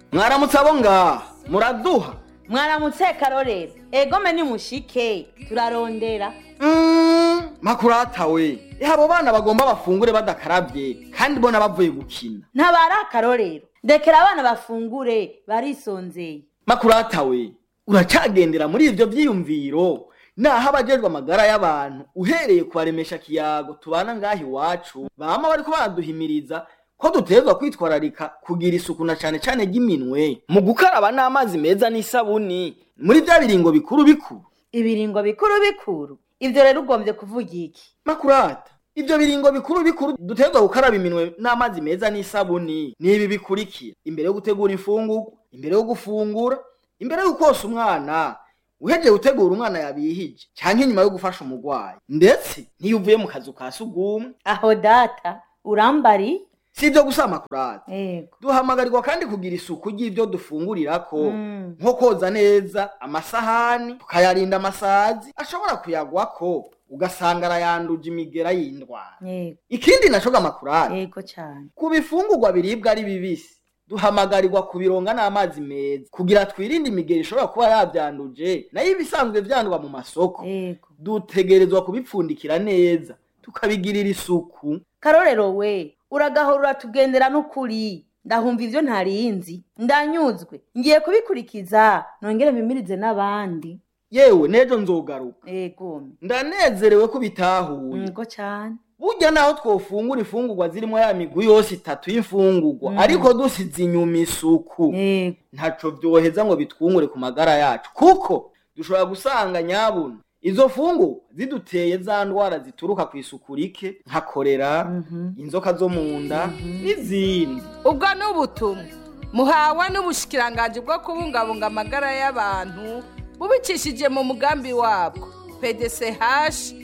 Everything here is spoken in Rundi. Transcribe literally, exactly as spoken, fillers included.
Mwaramutse abo ngaha muraduha. Mwaramutse Karorero. Egome ni mushike turarondera. Mm, makurata we. Abo bana bagomba bafungure badakarabye kandi bona bavuye gukina. Ntabara Karorero. Ndekera abana bafungure barisonzeye. Makurata we. Uracagendera muri ivyo vyiyumviro. Naho abajejwe amagara y'abantu uhereye kubaremesha kiyago tubana ngahi wacu bama bariko baraduhimiriza ko dutezwa kwitwararika kugira isuku na cane cane giminwe mu gukaraba n'amazi meza n'isabuni muri bya biringo bikuru bikuru. Ibiringo bikuru bikuru ivyo rero ugombye kuvuga iki? Makurata, ivyo biringo bikuru bikuru dutezwa gukaraba iminwe n'amazi meza n'isabuni ni ibi bikurikira: imbere yo gutegura imfungurwa, imbere yo gufungura, imbere yo kosa umwana, uheje gutegura umwana yabihije canke nyuma yo gufasha umugwayi, ndetse ntiyuvuye mu kazu ka sugumwe. Aho data urambari sivyo gusa Makurata. Yego. Duhamagarirwa kandi kugira isuku ry'ivyo dufungurirako mm. nko koza neza amasahani, tukayarinda amasazi ashobora kuyagwako ugasanga arayanduje imigera y'indwara. Yego. Ikindi nacoga Makurata. Yego cyane. Kubifungurwa biribwa ari bibisi duhamagarirwa kubironga n'amazi meza kugira twirinde imigera ishobora kuba yavyanduje nayo ibisanzwe vyandwa mu masoko. Yego. Dutegerezwa kubipfundikira neza tukabigirira isuku. Karorero we uragahorura tugendera n'ukuri ndahumva ivyo ntarinzi ndanyuzwe ngiye kubikurikiza nongere mpimirize n'abandi. Yewe nejo nzogaruka. Yego. Ndanezerewe ko bitahuye. Ngo cyane. Burya naho twofungura ifungurwa zirimo ya migwi yose itatu y'imfungurwa mm. ariko dusize inyuma isuku. Yego. Ntaco vyoheza ngo bitwungure ku magara yacu kuko dushobora gusanga nyabuna izo fungu ziduteye za ndwara zituruka ku isuku rike nka kolera, mm -hmm. inzoka zo mu nda n'izindi. Mm -hmm. Ubwo n'ubutumwa muhawe n'ubushikiranganje bwo kubungabunga amagara y'abantu bubicishije mu mugambi wabwo P D C H